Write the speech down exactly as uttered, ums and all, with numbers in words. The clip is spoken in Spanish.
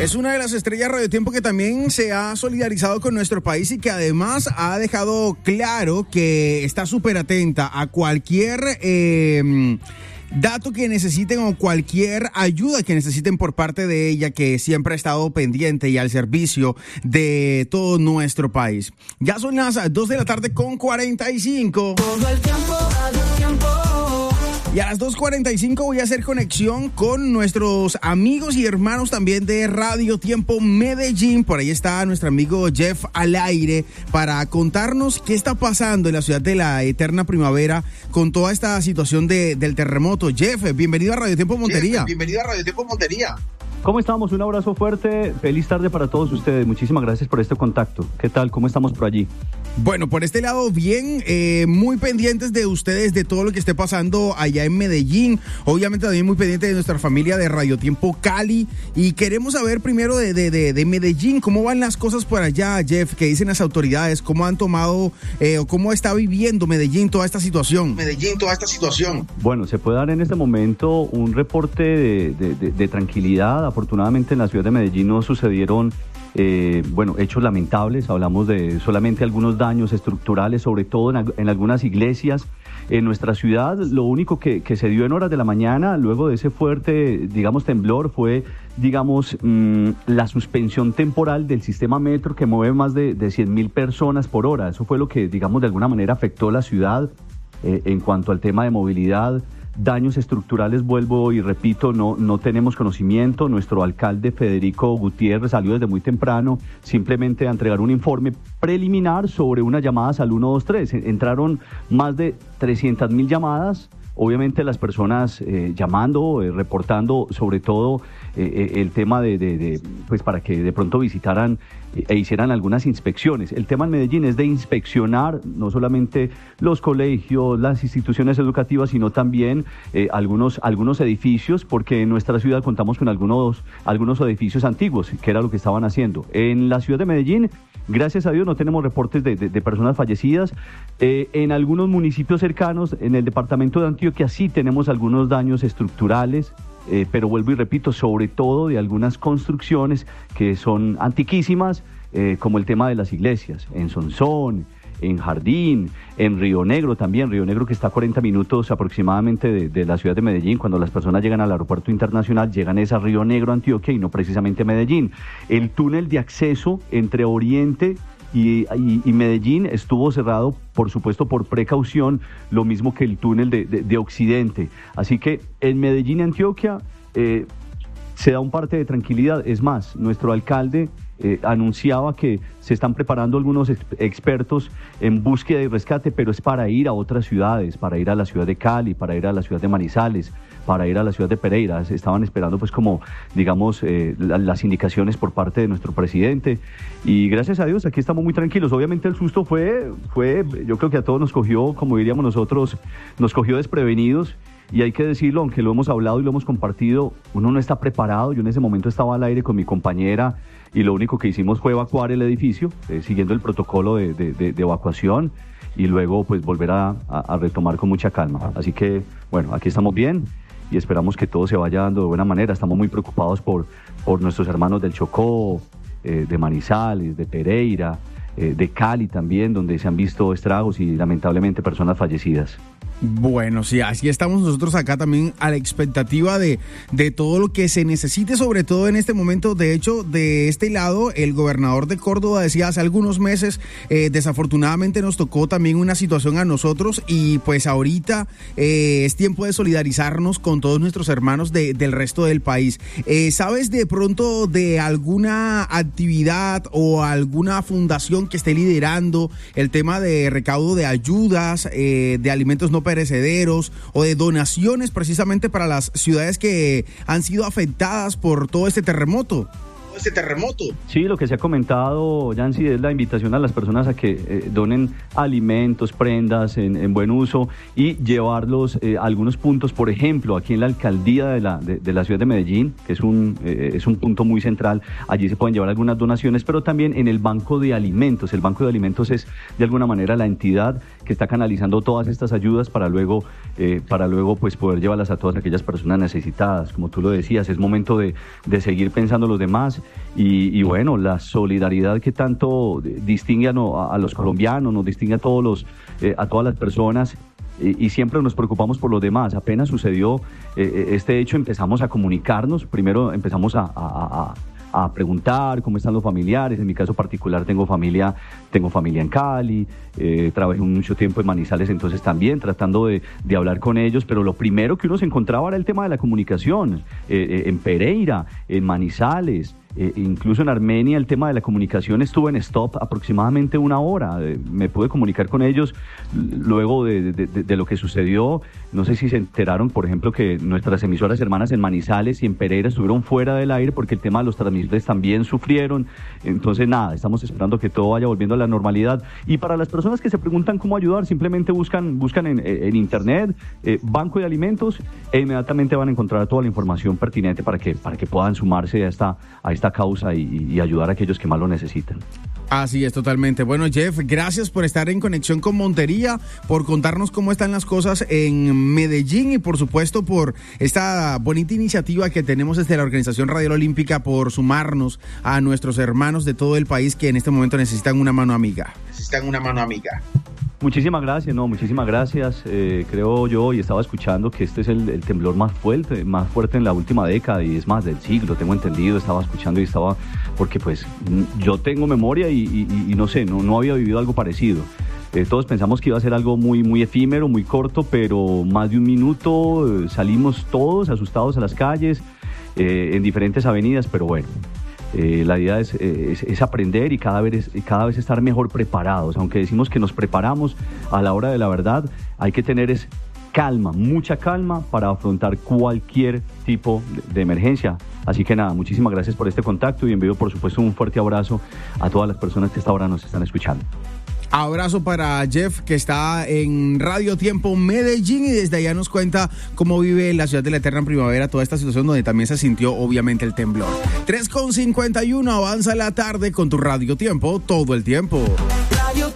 Es una de las estrellas Radio Tiempo que también se ha solidarizado con nuestro país y que además ha dejado claro que está súper atenta a cualquier eh, dato que necesiten o cualquier ayuda que necesiten por parte de ella, que siempre ha estado pendiente y al servicio de todo nuestro país. Ya son las dos de la tarde con cuarenta y cinco. Todo el tiempo, Radio Tiempo. Y a las dos cuarenta y cinco voy a hacer conexión con nuestros amigos y hermanos también de Radio Tiempo Medellín. Por ahí está nuestro amigo Jeff al aire para contarnos qué está pasando en la ciudad de la eterna primavera con toda esta situación de, del terremoto. Jeff, bienvenido a Radio Tiempo Montería. Jeff, bienvenido a Radio Tiempo Montería. ¿Cómo estamos? Un abrazo fuerte. Feliz tarde para todos ustedes. Muchísimas gracias por este contacto. ¿Qué tal? ¿Cómo estamos por allí? Bueno, por este lado, bien, eh, muy pendientes de ustedes, de todo lo que esté pasando allá en Medellín. Obviamente también muy pendientes de nuestra familia de Radio Tiempo Cali. Y queremos saber primero de, de, de, de Medellín, cómo van las cosas por allá, Jeff, qué dicen las autoridades, cómo han tomado eh, o cómo está viviendo Medellín toda esta situación. Medellín, toda esta situación. Bueno, se puede dar en este momento un reporte de, de, de, de tranquilidad. Afortunadamente en la ciudad de Medellín no sucedieron Eh, bueno, hechos lamentables. Hablamos de solamente algunos daños estructurales, sobre todo en, en algunas iglesias en nuestra ciudad. Lo único que, que se dio en horas de la mañana, luego de ese fuerte, digamos, temblor, fue, digamos, mmm, la suspensión temporal del sistema metro que mueve más de, de cien mil personas por hora. Eso fue lo que, digamos, de alguna manera afectó la ciudad eh, en cuanto al tema de movilidad. Daños estructurales, vuelvo y repito, no, no tenemos conocimiento. Nuestro alcalde Federico Gutiérrez salió desde muy temprano simplemente a entregar un informe preliminar sobre unas llamadas al uno dos tres. Entraron más de trescientas mil llamadas. Obviamente las personas eh, llamando, eh, reportando sobre todo eh, el tema de, de, de, pues para que de pronto visitaran eh, e hicieran algunas inspecciones. El tema en Medellín es de inspeccionar no solamente los colegios, las instituciones educativas, sino también eh, algunos, algunos edificios, porque en nuestra ciudad contamos con algunos, algunos edificios antiguos, que era lo que estaban haciendo. En la ciudad de Medellín, gracias a Dios, no tenemos reportes de, de, de personas fallecidas. Eh, en algunos municipios cercanos, en el departamento de Antioquia, sí tenemos algunos daños estructurales, eh, pero vuelvo y repito, sobre todo de algunas construcciones que son antiquísimas, eh, como el tema de las iglesias, en Sonsón, en Jardín, en Río Negro también, Río Negro que está a cuarenta minutos aproximadamente de, de la ciudad de Medellín. Cuando las personas llegan al aeropuerto internacional, llegan es a Río Negro, Antioquia, y no precisamente a Medellín. El túnel de acceso entre Oriente y, y, y Medellín estuvo cerrado, por supuesto, por precaución, lo mismo que el túnel de, de, de Occidente. Así que en Medellín y Antioquia eh, se da un parte de tranquilidad. Es más, nuestro alcalde Eh, anunciaba que se están preparando algunos ex- expertos en búsqueda y rescate, pero es para ir a otras ciudades, para ir a la ciudad de Cali, para ir a la ciudad de Manizales, para ir a la ciudad de Pereira. Estaban esperando pues como, digamos, eh, la, las indicaciones por parte de nuestro presidente, y gracias a Dios aquí estamos muy tranquilos. Obviamente el susto fue, fue, yo creo que a todos nos cogió, como diríamos nosotros, nos cogió desprevenidos. Y hay que decirlo, aunque lo hemos hablado y lo hemos compartido, uno no está preparado. Yo en ese momento estaba al aire con mi compañera y lo único que hicimos fue evacuar el edificio, eh, siguiendo el protocolo de, de, de, de evacuación, y luego pues volver a, a, a retomar con mucha calma. Así que, bueno, aquí estamos bien y esperamos que todo se vaya dando de buena manera. Estamos muy preocupados por, por nuestros hermanos del Chocó, eh, de Manizales, de Pereira, eh, de Cali también, donde se han visto estragos y lamentablemente personas fallecidas. Bueno, sí, así estamos nosotros acá también a la expectativa de, de todo lo que se necesite, sobre todo en este momento. De hecho, de este lado, el gobernador de Córdoba decía hace algunos meses, eh, desafortunadamente nos tocó también una situación a nosotros, y pues ahorita eh, es tiempo de solidarizarnos con todos nuestros hermanos de, del resto del país. Eh, ¿Sabes de pronto de alguna actividad o alguna fundación que esté liderando el tema de recaudo de ayudas, eh, de alimentos no perecederos o de donaciones precisamente para las ciudades que han sido afectadas por todo este terremoto? Este terremoto. Sí, lo que se ha comentado, Yancy, es la invitación a las personas a que eh, donen alimentos, prendas en, en buen uso, y llevarlos eh, a algunos puntos. Por ejemplo, aquí en la alcaldía de la, de, de la ciudad de Medellín, que es un, eh, es un punto muy central, allí se pueden llevar algunas donaciones, pero también en el Banco de Alimentos. El Banco de Alimentos es de alguna manera la entidad que está canalizando todas estas ayudas para luego, eh, para luego pues poder llevarlas a todas aquellas personas necesitadas. Como tú lo decías, es momento de, de seguir pensando en los demás. y, y bueno, la solidaridad que tanto distingue a, no, a, a los colombianos, nos distingue a todos los, eh, a todas las personas. Y siempre nos preocupamos por los demás. Apenas sucedió eh, este hecho, empezamos a comunicarnos. Primero empezamos a, a, a, a preguntar cómo están los familiares. En mi caso particular tengo familia, tengo familia en Cali, eh, trabajé mucho tiempo en Manizales, entonces también tratando de, de hablar con ellos. Pero lo primero que uno se encontraba era el tema de la comunicación. Eh, eh, en Pereira, en Manizales, Eh, incluso en Armenia el tema de la comunicación estuvo en stop aproximadamente una hora. Eh, me pude comunicar con ellos luego de, de, de, de lo que sucedió. No sé si se enteraron, por ejemplo, que nuestras emisoras hermanas en Manizales y en Pereira estuvieron fuera del aire porque el tema de los transmisores también sufrieron. Entonces nada, estamos esperando que todo vaya volviendo a la normalidad. Y para las personas que se preguntan cómo ayudar, simplemente buscan, buscan en, en internet eh, Banco de Alimentos e inmediatamente van a encontrar toda la información pertinente para que, para que puedan sumarse a esta, a esta causa y, y ayudar a aquellos que más lo necesitan. Así es, totalmente. Bueno, Jeff, gracias por estar en conexión con Montería, por contarnos cómo están las cosas en Medellín y por supuesto por esta bonita iniciativa que tenemos desde la Organización Radial Olímpica por sumarnos a nuestros hermanos de todo el país que en este momento necesitan una mano amiga. Necesitan una mano amiga. Muchísimas gracias, no, muchísimas gracias. Eh, creo yo y estaba escuchando que este es el, el temblor más fuerte, más fuerte en la última década y es más del siglo, tengo entendido. Estaba escuchando y estaba, porque pues yo tengo memoria y, y, y no sé, no, no había vivido algo parecido. Eh, todos pensamos que iba a ser algo muy, muy efímero, muy corto, pero más de un minuto eh, salimos todos asustados a las calles, eh, en diferentes avenidas, pero bueno. Eh, la idea es, es, es aprender y cada vez, cada vez estar mejor preparados. Aunque decimos que nos preparamos, a la hora de la verdad hay que tener es calma, mucha calma para afrontar cualquier tipo de emergencia. Así que nada, muchísimas gracias por este contacto y envío por supuesto un fuerte abrazo a todas las personas que hasta ahora nos están escuchando. Abrazo para Jeff, que está en Radio Tiempo Medellín y desde allá nos cuenta cómo vive en la ciudad de la eterna primavera toda esta situación donde también se sintió obviamente el temblor. tres con cincuenta y uno, avanza la tarde con tu Radio Tiempo todo el tiempo.